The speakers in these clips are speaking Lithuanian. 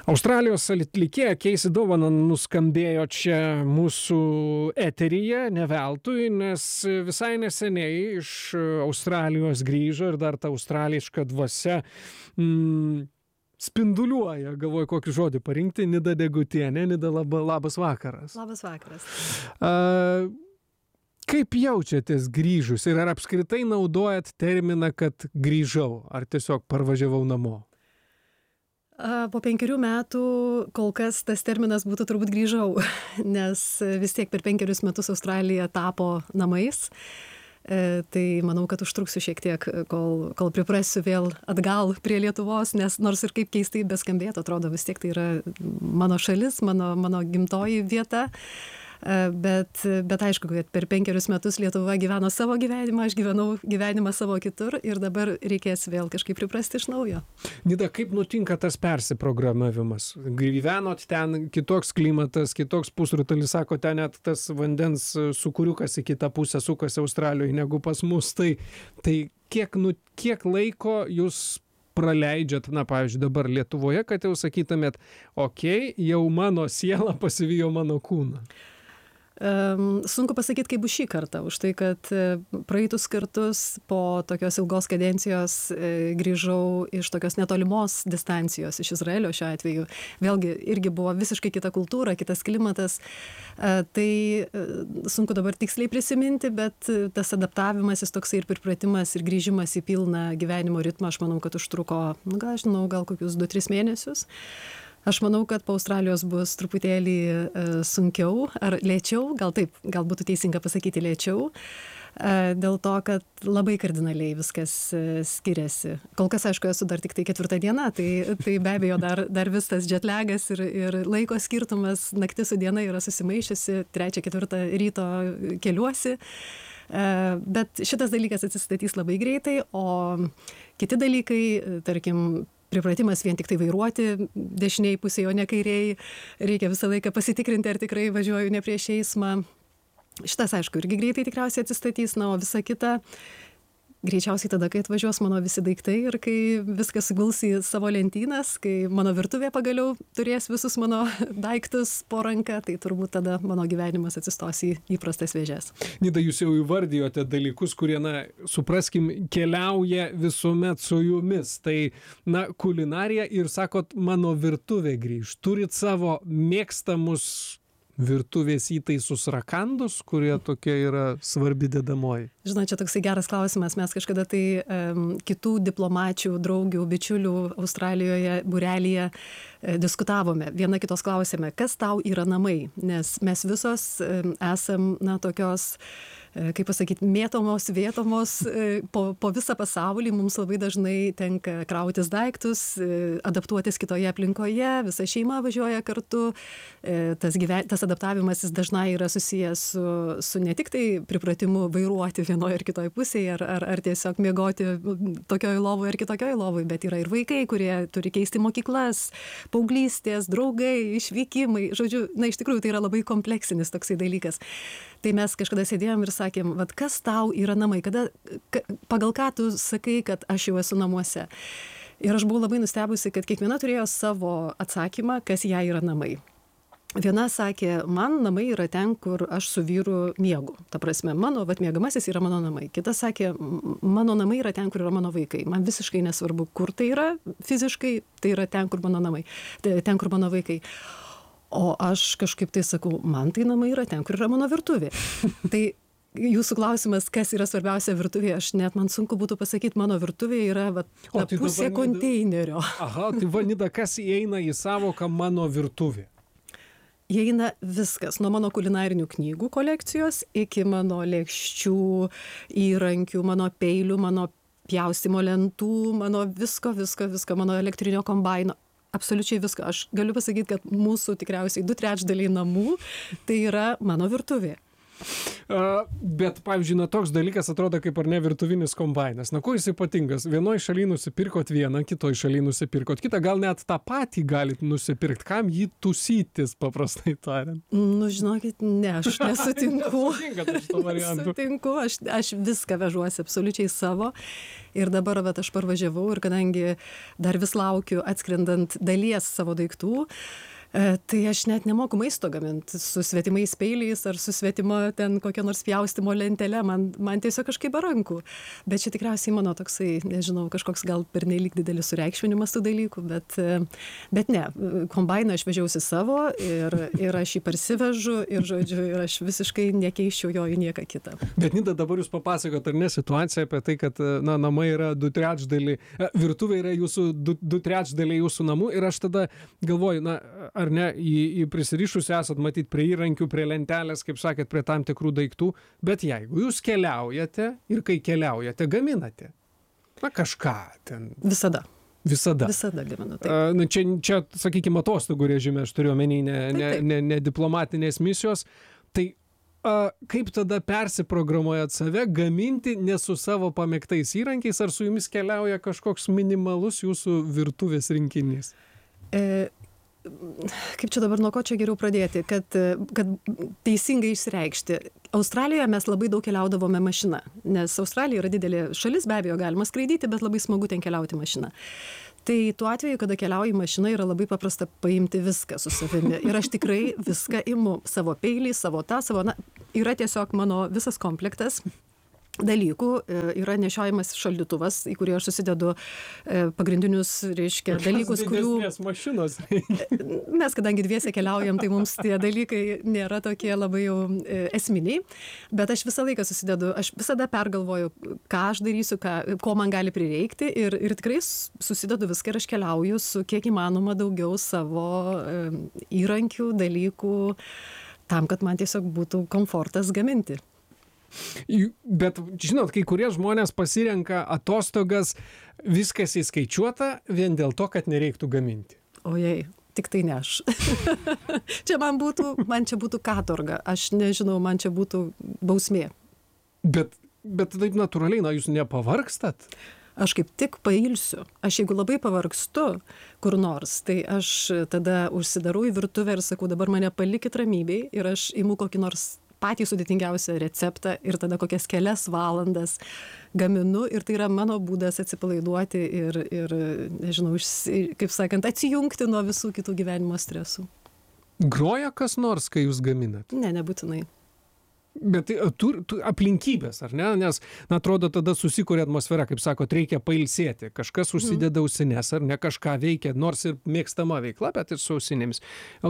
Australijos atlikėja Casey Dovanon nuskambėjo čia mūsų eteryje, ne veltui, nes visai neseniai iš Australijos grįžo ir dar ta australiška dvasia spinduliuoja, galvoju, kokį žodį parinkti, Nida Degutienė. Nida, labas vakaras. Labas vakaras. Kaip jaučiatės grįžus ir ar apskritai naudojat terminą, kad grįžau, ar tiesiog parvažiavau namo? Po 5 metų kol kas tas terminas būtų turbūt grįžau, nes vis tiek per 5 metus Australija tapo namais. Tai manau, kad užtruksiu šiek tiek, kol priprasiu vėl atgal prie Lietuvos, nes nors ir kaip keistai beskambėtų, atrodo vis tiek tai yra mano šalis, mano gimtoji vieta. Bet aišku, kad per 5 metus Lietuva gyveno savo gyvenimą, aš gyvenau gyvenimą savo kitur ir dabar reikės vėl kažkaip priprasti iš naujo. Nida, kaip nutinka tas persiprogramavimas? Gyvenot ten, kitoks klimatas, kitoks pusrutulis, sako, ten net tas vandens sūkuriukas į kitą pusę sukasi Australijoje negu pas mus. Tai kiek laiko jūs praleidžiat, pavyzdžiui, dabar Lietuvoje, kad jau sakytumėt, okei, jau mano siela pasivijo mano kūną? Sunku pasakyti, kaip bus šį kartą, už tai, kad praeitus kartus po tokios ilgos kadencijos grįžau iš tokios netolimos distancijos, iš Izraelio šiuo atveju. Vėlgi, irgi buvo visiškai kita kultūra, kitas klimatas. Tai sunku dabar tiksliai prisiminti, bet tas adaptavimasis toksai ir pripratimas ir grįžimas į pilną gyvenimo ritmą, aš manau, kad užtruko, gal kokius 2-3 mėnesius. Aš manau, kad po Australijos bus truputėlį sunkiau ar lėčiau, gal būtų teisinga pasakyti lėčiau, dėl to, kad labai kardinaliai viskas skiriasi. Kol kas, aišku, esu dar tik tai 4 diena, tai be abejo dar vis tas jetlagas ir laiko skirtumas, naktis su diena yra susimaišiusi, 3-4 ryto keliuosi. Bet šitas dalykas atsistatys labai greitai, o kiti dalykai, tarkim, pripratimas vien tik tai vairuoti dešiniai pusėje, o ne kairiai. Reikia visą laiką pasitikrinti, ar tikrai važiuoju ne prieš eismą. Šitas, aišku, irgi greitai tikriausiai atsistatys, o visa kita greičiausiai tada, kai atvažiuos mano visi daiktai ir kai viskas suguls į savo lentynas, kai mano virtuvė pagaliau turės visus mano daiktus po ranka, tai turbūt tada mano gyvenimas atsistos į įprastas vėžes. Nida, jūs jau įvardijote dalykus, kurie, supraskim, keliauja visuomet su jumis. Tai, kulinarija ir sakot, mano virtuvė grįž. Turit savo mėgstamus virtuvės įtaisus rakandus, kurie tokia yra svarbi dedamoji? Žinau, čia toksai geras klausimas. Mes kažkada tai kitų diplomačių, draugių, bičiulių Australijoje, būrelyje diskutavome. Viena kitos klausėme, kas tau yra namai? Nes mes visos esam, tokios, kaip pasakyti, mėtomos, vietomos po visą pasaulį. Mums labai dažnai tenka krautis daiktus, adaptuotis kitoje aplinkoje, visa šeima važiuoja kartu. Tas adaptavimasis dažnai yra susijęs su ne tik tai pripratimu vairuoti vienoje ar kitoje pusėje, ar tiesiog miegoti tokioje lovoje ar kitokioje lovoje, bet yra ir vaikai, kurie turi keisti mokyklas, paauglystės, draugai, išvykimai. Žodžiu, iš tikrųjų tai yra labai kompleksinis toksai dalykas. Tai mes kažkada sėdėjom ir sakėm, kas tau yra namai, pagal ką tu sakai, kad aš jau esu namuose. Ir aš buvau labai nustebusi, kad kiekviena turėjo savo atsakymą, kas jai yra namai. Viena sakė, man namai yra ten, kur aš su vyru miegu. Ta prasme, mano miegamasis yra mano namai. Kita sakė, mano namai yra ten, kur yra mano vaikai. Man visiškai nesvarbu, kur tai yra fiziškai, tai yra ten, kur mano namai, ten, kur mano vaikai. O aš kažkaip tai sakau, man tai namai yra ten, kur yra mano virtuvė. Tai jūsų klausimas, kas yra svarbiausia virtuvė, man sunku būtų pasakyti, mano virtuvė yra pusė konteinerio. Aha, tai Nida, kas įeina į savoką mano virtuvė? Įeina viskas, nuo mano kulinarinių knygų kolekcijos iki mano lėkščių, įrankių, mano peilių, mano pjaustimo lentų, mano visko, mano elektrinio kombaino. Absoliučiai visko. Aš galiu pasakyti, kad mūsų tikriausiai 2/3 namų tai yra mano virtuvė. Bet, pavyzdžiui, toks dalykas atrodo kaip ar ne virtuvinis kombainas. Kuo jis ypatingas? Vienoj šaly nusipirkot vieną, kitoj šaly nusipirkot kitą, gal net tą patį galit nusipirkti. Kam jį tusytis, paprastai tariant? Žinokit, ne, aš nesutinku. Nesutinku, aš viską vežuosi absoliučiai savo. Ir dabar aš parvažiavau ir kadangi dar vis laukiu atskrendant dalies savo daiktų, tai aš net nemoku maisto gaminti su svetimais peiliais ar su svetima ten kokia nors pjaustimo lentelė, man tiesiog kažkaip be rankų. Bet čia tikriausiai mano toksai, nežinau, kažkoks gal pernelyg didelis sureikšminimas tų dalykų, bet ne, kombainą aš vežiausi savo ir aš jį parsivežu ir, žodžiu, ir aš visiškai nekeiščiau jo į nieką kitą. Bet Nida, dabar jūs papasakot, ar ne, situaciją apie tai, kad namai yra 2/3, virtuvė yra jūsų 2/3 jūsų namų ir aš tada galvoju, ar ne, į prisirišus esat matyti prie įrankių, prie lentelės, kaip sakėt, prie tam tikrų daiktų, bet jeigu jūs keliaujate ir kai keliaujate, gaminate, kažką ten. Visada. Visada gaminu. Čia, sakykime, atostogų režime, aš turiu omeny, ne diplomatinės misijos, tai kaip tada persiprogramuojat save gaminti ne su savo pamėgtais įrankiais, ar su jumis keliauja kažkoks minimalus jūsų virtuvės rinkinys? Kaip čia dabar, nuo ko čia geriau pradėti, kad teisingai išsireikšti. Australijoje mes labai daug keliaudavome mašina, nes Australija yra didelė šalis, be abejo galima skraidyti, bet labai smagu ten keliauti mašina. Tai tuo atveju, kada keliauji mašina, yra labai paprasta paimti viską su savimi. Ir aš tikrai viską imu, savo peilį, yra tiesiog mano visas komplektas dalykų, yra nešiojimas šaldytuvas, į kurį aš susidedu pagrindinius, reiškia, dalykus, kurių... mašinos. Mes, kadangi dviese keliaujam, tai mums tie dalykai nėra tokie labai jau esminiai, bet aš visą laiką susidedu, aš visada pergalvoju, ką aš darysiu, ko man gali prireikti ir tikrai susidedu viską ir aš keliauju su kiek įmanoma daugiau savo įrankių, dalykų, tam, kad man tiesiog būtų komfortas gaminti. Bet, žinot, kai kurie žmonės pasirenka atostogas, viskas įskaičiuota vien dėl to, kad nereiktų gaminti. Ojei, tik tai ne aš. Man čia būtų katorga. Aš nežinau, man čia būtų bausmė. Bet taip natūraliai, jūs nepavargstat? Aš kaip tik pailsiu. Aš jeigu labai pavargstu kur nors, tai aš tada užsidarau į virtuvę ir sakau, dabar mane palikit ramybėj ir aš imu kokį nors patį sudėtingiausią receptą ir tada kokias kelias valandas gaminu ir tai yra mano būdas atsipalaiduoti ir nežinau, kaip sakant, atsijungti nuo visų kitų gyvenimo stresų. Groja kas nors, kai jūs gaminat? Ne, nebūtinai. Bet aplinkybės, ar ne? Nes, atrodo, tada susikuria atmosfera, kaip sakot, reikia pailsėti. Kažkas užsideda ausines, ar ne, kažką veikia, nors ir mėgstama veikla, bet ir su ausinėmis.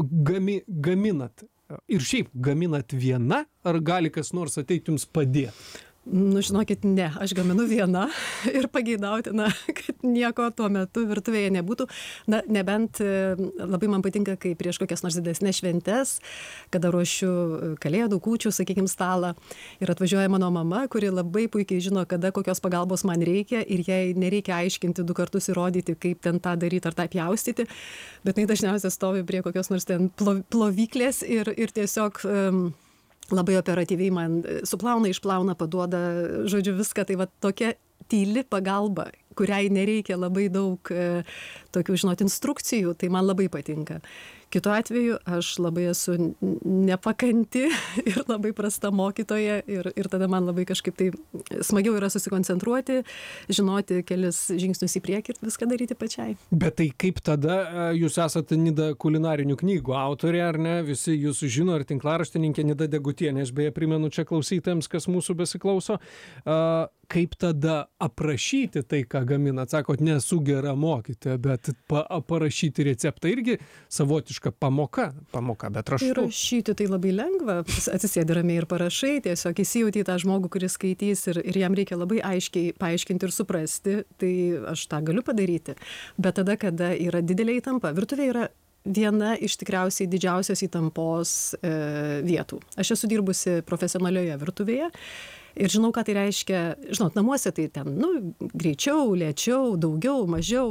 Gaminat. Ir šiaip gaminat viena, ar gali kas nors ateiti jums padėti? Žinokit, ne, aš gaminu viena ir pageidautina, kad nieko tuo metu virtuvėje nebūtų. Nebent labai man patinka, kai prieš kokias nors didesnės šventes, kada ruošiu kalėdų, kūčių, sakykime, stalą ir atvažiuoja mano mama, kuri labai puikiai žino, kada kokios pagalbos man reikia ir jai nereikia aiškinti 2 kartus įrodyti, kaip ten tą daryti ar tą pjaustyti, bet jinai dažniausiai stovi prie kokios nors ten plovyklės ir tiesiog... labai operatyviai man suplauna, išplauna, paduoda, žodžiu, viską. Tai va tokia tyli pagalba, kuriai nereikia labai daug tokių, žinot, instrukcijų, tai man labai patinka. Kitu atveju aš labai esu nepakanti ir labai prasta mokytoja ir tada man labai kažkaip tai smagiau yra susikoncentruoti, žinoti kelis žingsnius į priekį ir viską daryti pačiai. Bet tai kaip tada, jūs esate Nida kulinarinių knygų autorė, ar ne? Visi jūs žino, ir tinklaraštininkė Nida Degutienė, aš beje primenu čia klausytojams, kas mūsų besiklauso. Kaip tada aprašyti tai, ką gaminat? Sakot, nesu gera mokytoja, bet parašyti receptą irgi savotiška pamoka, bet raštu. Ir rašyti tai labai lengva, atsisėdi ramiai ir parašai, tiesiog įsijauti į tą žmogų, kuris skaitys ir jam reikia labai aiškiai paaiškinti ir suprasti, tai aš tą galiu padaryti. Bet tada, kada yra didelė įtampa, virtuvė yra viena iš tikriausiai didžiausios įtampos vietų. Aš esu dirbusi profesionalioje virtuvėje. Ir žinau, ką tai reiškia, žinot, namuose tai ten, greičiau, lėčiau, daugiau, mažiau,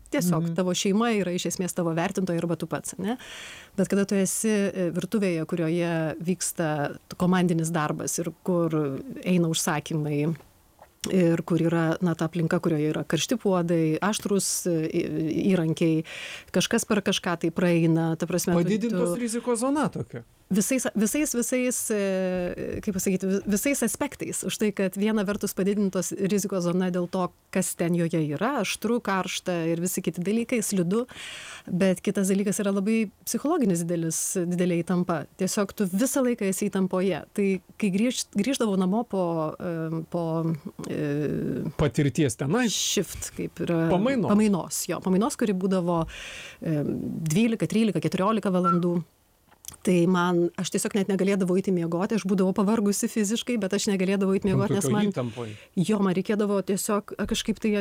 Tiesiog tavo šeima yra iš esmės tavo vertintoja arba tu pats, ne? Bet kada tu esi virtuvėje, kurioje vyksta komandinis darbas ir kur eina užsakymai ir kur yra, na, ta aplinka, kurioje yra karšti puodai, aštrus įrankiai, kažkas per kažką tai praeina, ta prasme... Padidintos rizikos zona tokia. Visais, kaip pasakyti, visais aspektais. Už tai, kad viena vertus padidintos rizikos zona dėl to, kas ten joje yra, aštru, karšta ir visi kiti dalykai, slidu, bet kitas dalykas yra labai psichologinis didelė įtampa. Tiesiog tu visą laiką esi įtampoje. Tai kai grįždavau namo po patirties tenai. Shift, kaip yra. Pamainos, kuri būdavo 12, 13, 14 valandų. Tai aš tiesiog net negalėdavau įti miegoti, aš būdavau pavargusi fiziškai, bet aš negalėdavau įti miegoti, nes man reikėdavo tiesiog kažkaip tai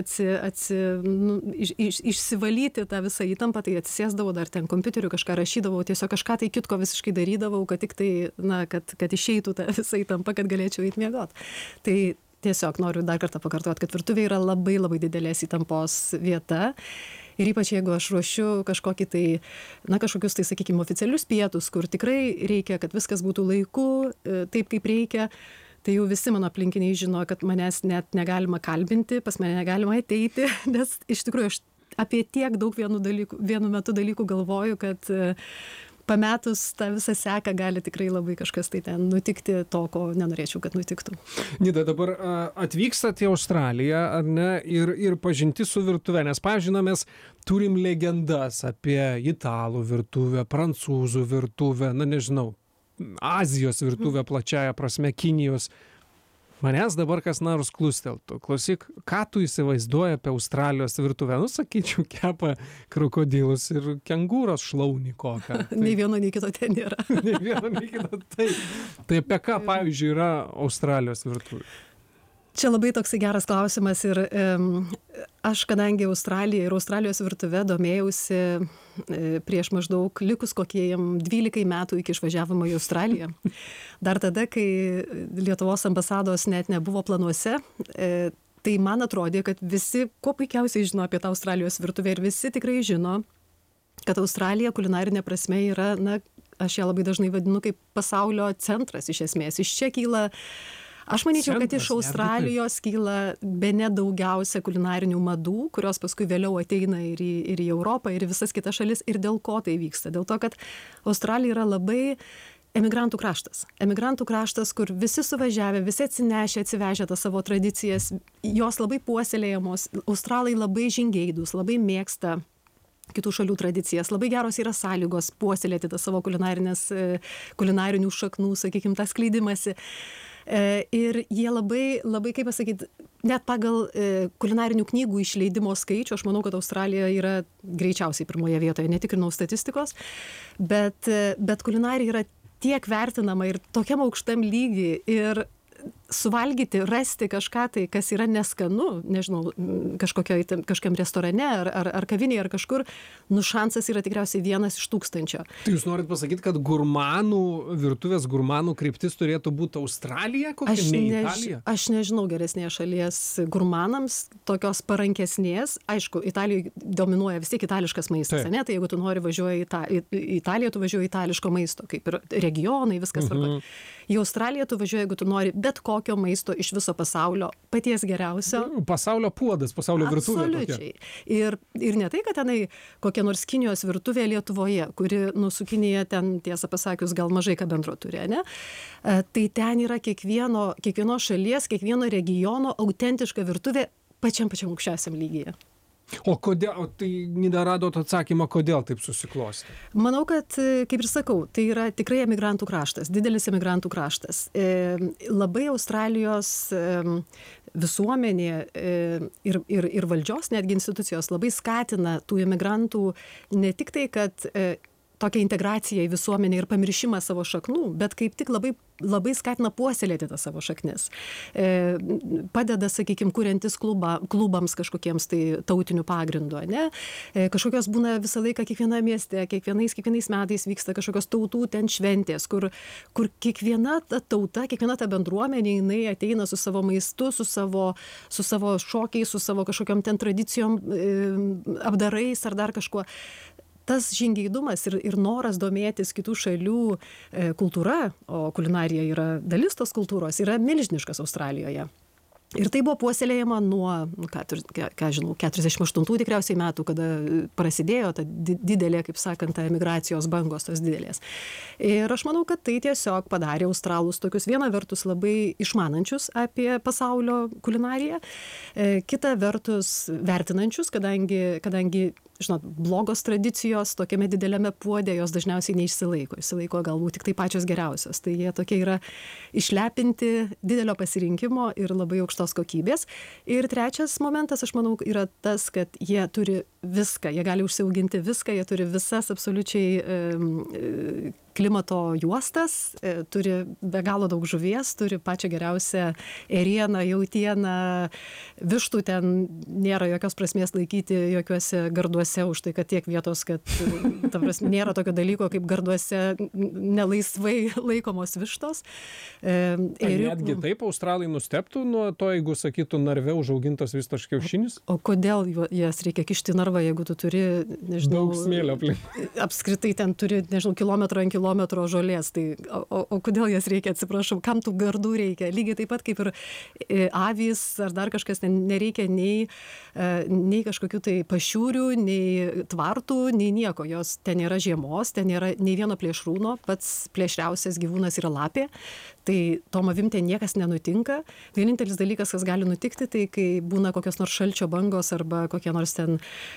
išsivalyti tą visą įtampą, tai atsisėsdavau dar ten kompiuteriu, kažką rašydavau, tiesiog kažką tai kitko visiškai darydavau, kad tik tai, na, kad išeitų tą visą įtampą, kad galėčiau įti miegoti. Tai tiesiog noriu dar kartą pakartoti, kad virtuvė yra labai labai didelės įtampos vieta. Ir ypač jeigu aš ruošiu kažkokį tai, na, kažkokius tai, sakykime, oficialius pietus, kur tikrai reikia, kad viskas būtų laiku, taip kaip reikia, tai jau visi mano aplinkiniai žino, kad manęs net negalima kalbinti, pas mane negalima ateiti, nes iš tikrųjų aš apie tiek daug vienu metu dalykų galvoju, kad pametus tą visą seką gali tikrai labai kažkas tai ten nutikti to, ko nenorėčiau, kad nutiktų. Nida, dabar atvykstat į Australiją, ar ne, ir pažinti su virtuve, nes, pavyzdžiui, mes turim legendas apie italų virtuvę, prancūzų virtuvę, na, nežinau, Azijos virtuvę plačiaja prasme, Kinijos. Manęs dabar kas nors klusteltų. Klausyk, ką tu įsivaizduoji apie Australijos virtuvę? Nu, sakyčiau, kepa krokodilus ir kengūros šlaunį kokią. Nei vieno, nei kito ten nėra. Nei vieno, nei kito. Tai apie ką, pavyzdžiui, yra Australijos virtuvė? Čia labai toksai geras klausimas ir aš, kadangi Australija ir Australijos virtuve domėjausi prieš maždaug likus kokiem 12 metų iki išvažiavimo į Australiją. Dar tada, kai Lietuvos ambasados net nebuvo planuose, tai man atrodė, kad visi kuo puikiausiai žino apie tą Australijos virtuvę ir visi tikrai žino, kad Australija kulinarinė prasme yra, na, aš ją labai dažnai vadinu kaip pasaulio centras iš esmės. Iš čia kyla... Aš manyčiau, kad iš Australijos kyla bene daugiausia kulinarinių madų, kurios paskui vėliau ateina ir į Europą, ir į visas kitas šalis. Ir dėl ko tai vyksta? Dėl to, kad Australija yra labai emigrantų kraštas. Emigrantų kraštas, kur visi suvažiavę, visi atsivežę tas savo tradicijas, jos labai puoselėjamos. Australai labai žingeidūs, labai mėgsta kitų šalių tradicijas. Labai geros yra sąlygos puoselėti tą savo kulinarinių šaknų, sakykime, tą skleidimąsi. Ir jie labai, labai, kaip pasakyti, net pagal kulinarinių knygų išleidimo skaičių, aš manau, kad Australija yra greičiausiai pirmoje vietoje, netikrinau statistikos, bet kulinarija yra tiek vertinama ir tokiam aukštam lygiai ir suvalgyti, rasti kažką tai, kas yra neskanu, nežinau, kažkokiam restorane ar kavinėje ar kažkur, nu šansas yra tikriausiai 1 iš 1000. Tai jūs norit pasakyti, kad virtuvės gurmanų kryptis turėtų būti Australija, kokia ne Italija? Aš nežinau geresnės šalies gurmanams, tokios parankesnės. Aišku, Italijoje dominuoja vis tiek itališkas maistas, ne? Tai jeigu tu nori važiuoji į Italiją, tu važiuoji itališko maisto, kaip ir regionai, viskas tvarkoje. Į Australiją tu važiuoji, jeigu tu nori bet kokio maisto iš viso pasaulio, paties geriausio. Pasaulio puodas, pasaulio virtuvė. Absoliučiai. Ir ne tai, kad tenai kokia nors Kinijos virtuvė Lietuvoje, kuri, nu, su Kinija ten, tiesą pasakius, gal mažai ką bendro turi, ne? Tai ten yra kiekvienos šalies, kiekvieno regiono autentiška virtuvė pačiam aukščiausiam lygyje. O kodėl, tai Nida radot atsakymą, kodėl taip susiklosti? Manau, kad, kaip ir sakau, tai yra tikrai emigrantų kraštas, didelis emigrantų kraštas. Labai Australijos visuomenė ir valdžios netgi institucijos labai skatina tų emigrantų ne tik tai, kad tokią integraciją į visuomenę ir pamiršimą savo šaknų, bet kaip tik labai skatina puoselėti tas savo šaknis. Padeda, sakykime, kuriantis klubams kažkokiems tai tautinių pagrindų, ne? Kažkokios būna visą laiką kiekviena mieste, kiekvienais metais vyksta kažkokios tautų ten šventės, kur kiekviena ta tauta, kiekviena ta bendruomenė, jinai ateina su savo maistu, su savo šokiais, su savo kažkokiam ten tradicijom, apdarais ar dar kažkuo. Tas žingeidumas ir noras domėtis kitų šalių kultūra, o kulinarija yra dalis tos kultūros, yra milžiniškas Australijoje. Ir tai buvo puoselėjama nuo, 48 tikriausiai metų, kada prasidėjo ta didelė, kaip sakant, ta emigracijos bangos tos didelės. Ir aš manau, kad tai tiesiog padarė australus tokius viena vertus labai išmanančius apie pasaulio kulinariją, kita vertus vertinančius, kadangi žinot, blogos tradicijos tokiame dideliame puode, jos dažniausiai išsilaiko galbūt tik tai pačios geriausios. Tai jie tokie yra išlepinti didelio pasirinkimo ir labai aukštos kokybės. Ir trečias momentas, aš manau, yra tas, kad jie turi viską, jie gali užsiauginti viską, jie turi visas absoliučiai klimato juostas, turi be galo daug žuvies, turi pačią geriausią ėrieną, jautieną, vištų ten nėra jokios prasmės laikyti jokiuose garduose už tai, kad tiek vietos, kad nėra tokio dalyko kaip garduose nelaisvai laikomos vištos. Netgi taip australai nustebtų nuo to, jeigu sakytų narve užaugintas vištos kiaušinis? O kodėl jas reikia kišti narvą, jeigu tu turi, nežinau, daug smėlio aplink. Apskritai ten turi, nežinau, kilometro ant kilometro žolės, tai o kodėl jas reikia, atsiprašau, kam tų gardų reikia? Lygiai taip pat kaip ir avys ar dar kažkas, ten nereikia nei kažkokių tai pašiūrių, nei tvartų, nei nieko. Jos ten nėra žiemos, ten nėra nei vieno plėšrūno, pats plėšriausias gyvūnas yra lapė. Tai tom avim ten niekas nenutinka. Vienintelis dalykas, kas gali nutikti, tai kai būna kokios nors šalčio bangos arba kokie nors ten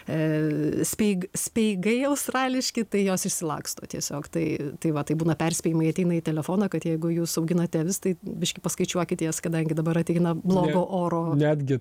speigai australiški, tai jos išsilaksto tiesiog. Tai būna perspėjimai, ateina į telefoną, kad jeigu jūs auginate avis, tai biškį paskaičiuokit jas, kadangi dabar ateina blogo oro. Netgi